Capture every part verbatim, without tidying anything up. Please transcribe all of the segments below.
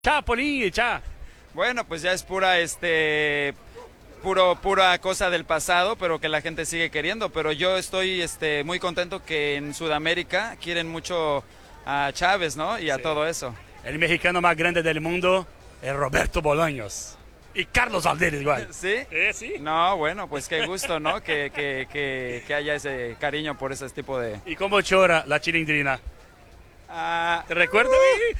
Chao, Polín, chao. Bueno, pues ya es pura, este, puro, pura cosa del pasado, pero que la gente sigue queriendo. Pero yo estoy, este, muy contento que en Sudamérica quieren mucho a Chávez, ¿no? Y a Sí. todo eso. El mexicano más grande del mundo es Roberto Bolaños. Y Carlos Valderes igual. ¿Sí? Eh, sí. No, bueno, pues qué gusto, ¿no? Que, que, que, que haya ese cariño por ese tipo de... ¿Y cómo chora la chilindrina? Ah, ¿Te recuerdas?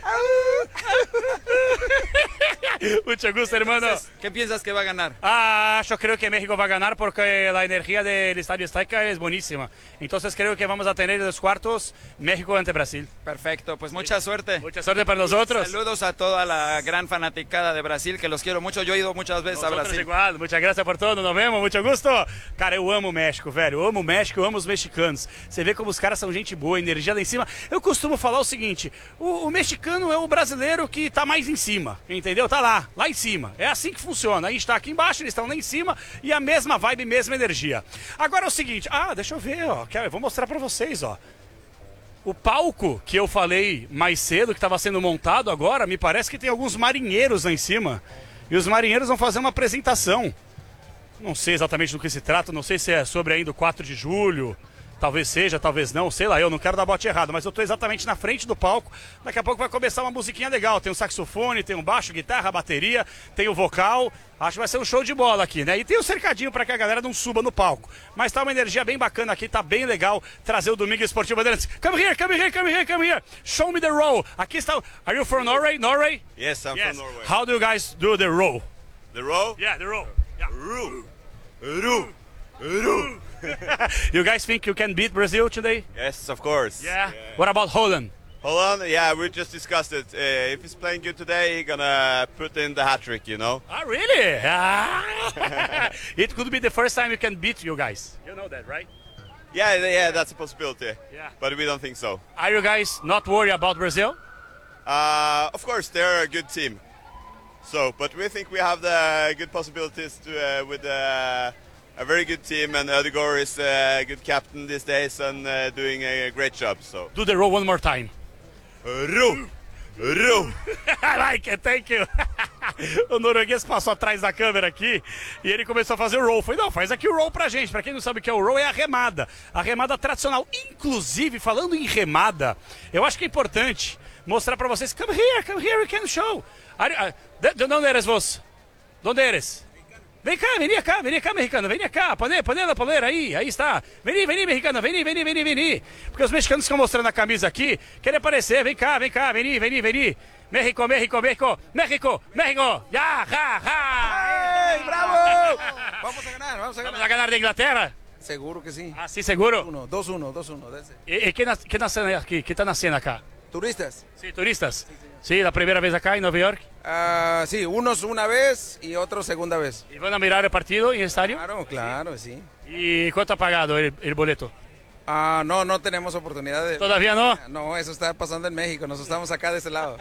Mucho gusto, hermano. entonces, ¿qué piensas que va a ganar? Ah, yo creo que México va a ganar porque la energía del Estadio Azteca es buenísima. Entonces creo que vamos a tener en los cuartos México ante Brasil. Perfecto, pues mucha suerte. Mucha suerte para nosotros. Saludos a toda la gran fanaticada de Brasil, que los quiero mucho. Yo he ido muchas veces Nosotros a Brasil. igual, muchas gracias por todo, nos vemos, muito gusto. Cara, eu amo o México, velho, eu amo o México, eu amo os mexicanos. Você vê como os caras são gente boa, energia lá em cima. Eu costumo falar o seguinte, o, o mexicano é o brasileiro que tá mais em cima, entendeu? Tá lá, lá em cima. É assim que funciona, a gente tá aqui embaixo, eles estão lá em cima e a mesma vibe, mesma energia. Agora é o seguinte, ah, deixa eu ver, ó, eu vou mostrar pra vocês, ó. O palco que eu falei mais cedo, que estava sendo montado agora, me parece que tem alguns marinheiros lá em cima. E os marinheiros vão fazer uma apresentação. Não sei exatamente do que se trata, não sei se é sobre ainda o quatro de julho. Talvez seja, talvez não, sei lá, eu não quero dar bote errado, mas eu estou exatamente na frente do palco. Daqui a pouco vai começar uma musiquinha legal. Tem um saxofone, tem um baixo, guitarra, bateria, tem o vocal. Acho que vai ser um show de bola aqui, né? E tem um cercadinho para que a galera não suba no palco. Mas tá uma energia bem bacana aqui, tá bem legal trazer o Domingo Esportivo Bandeirantes. Come here, come here, come here, come here. Show me the roll. Aqui está. Are you from Norway? Norway? Yes, I'm Yes. from Norway. How do you guys do the roll? The row? Yeah, the roll. Yeah. Ru. Ru. Ru. You guys think you can beat Brazil today? Yes, of course. Yeah. What about Holland? Hold on. Yeah, we just discussed it. Uh, if he's playing good today, he's gonna put in the hat trick, you know? Ah, really? Ah. It could be the first time you can beat you guys. You know that, right? Yeah, yeah, that's a possibility. Yeah. But we don't think so. Are you guys not worried about Brazil? Uh, of course, they're a good team. So, but we think we have the good possibilities to uh, with uh, a very good team, and Ødegaard is a good captain these days and uh, doing a great job. So, Do the roll one more time. Ru. Ru. I like it, thank you. O norueguês passou atrás da câmera aqui e ele começou a fazer o roll. Eu falei, não, faz aqui o roll pra gente. Pra quem não sabe o que é o roll, é a remada. A remada tradicional. Inclusive, falando em remada, eu acho que é importante mostrar pra vocês. Come here, come here, we can show. Are, uh, de, de onde eres vos? Donde eres? Vem cá, vem cá, vem cá, mexicano, vem cá, pane, pane na poleira, aí, aí está. Vem, vem, mexicano, vem, vem, vem, vem. Porque os mexicanos estão mostrando a camisa aqui, querem aparecer, vem cá, vem cá, vem, vem, vem. México, México, México, México, México, ya, ja, ja. ¡Ey, bravo! Vamos a ganar, vamos a Vamos ganar. a ganar de Inglaterra? Seguro que sí. Ah, sí, seguro. Uno, dos, uno, dos, uno. Desse. E, e quem, nas, quem nascendo aqui, quem tá nascendo acá? ¿Turistas? Sí, turistas. Sí, la primera vez acá en Nueva York. Ah, sí, unos una vez y otros segunda vez. ¿Y van a mirar el partido en el estadio? Claro, claro, sí. ¿Y cuánto ha pagado el, el boleto? Ah, no, no tenemos oportunidad de... ¿Todavía no? No, eso está pasando en México, nosotros estamos acá de ese lado.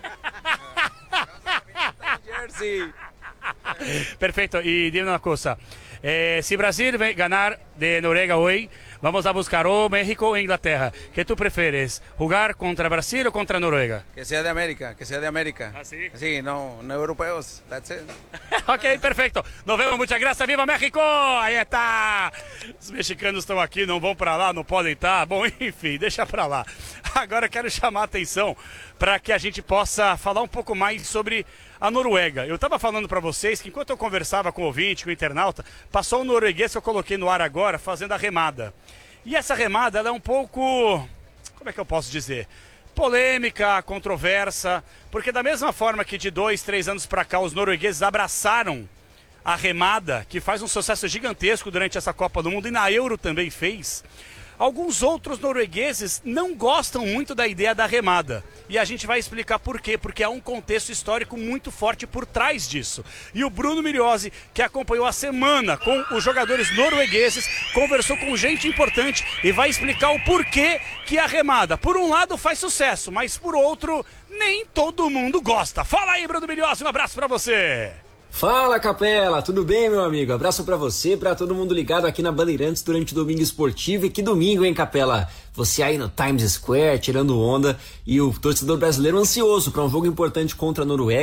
Jersey. Perfecto, y dime una cosa. Eh, si Brasil ve- ganar de Noruega hoy, vamos a buscar o México o Inglaterra. ¿Qué tú prefieres? ¿Jugar contra Brasil o contra Noruega? Que sea de América, que sea de América. ¿Ah, sí? Sí, no, no europeos. That's it. Ok, perfeito. Nos vemos, muchas gracias. Viva México! Aí está. Os mexicanos estão aqui, não vão para lá, não podem estar. Bom, enfim, deixa para lá. Agora eu quero chamar a atenção para que a gente possa falar um pouco mais sobre a Noruega. Eu estava falando para vocês que enquanto eu conversava com o ouvinte, com o internauta, passou um norueguês que eu coloquei no ar agora fazendo a remada. E essa remada ela é um pouco, como é que eu posso dizer? Polêmica, controversa, porque da mesma forma que de dois, três anos para cá os noruegueses abraçaram a remada, que faz um sucesso gigantesco durante essa Copa do Mundo e na Euro também fez, alguns outros noruegueses não gostam muito da ideia da remada. E a gente vai explicar por quê, porque há um contexto histórico muito forte por trás disso. E o Bruno Miriose, que acompanhou a semana com os jogadores noruegueses, conversou com gente importante e vai explicar o porquê que a remada, por um lado, faz sucesso, mas por outro, nem todo mundo gosta. Fala aí, Bruno Miriose, um abraço pra você! Fala, Capela, tudo bem, meu amigo? Abraço pra você, pra todo mundo ligado aqui na Bandeirantes durante o Domingo Esportivo. E que domingo, hein, Capela? Você aí no Times Square, tirando onda, e o torcedor brasileiro ansioso pra um jogo importante contra a Noruega.